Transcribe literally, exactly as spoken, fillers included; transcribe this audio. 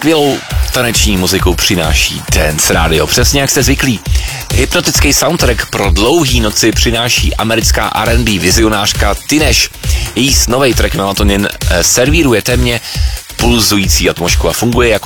skvělou taneční muziku přináší Dance Radio. Přesně jak jste zvyklí. Hypnotický soundtrack pro dlouhý noci přináší americká R and B vizionářka Tineš. Její nový track Melatonin servíruje temně pulzující atmosféru a funguje jako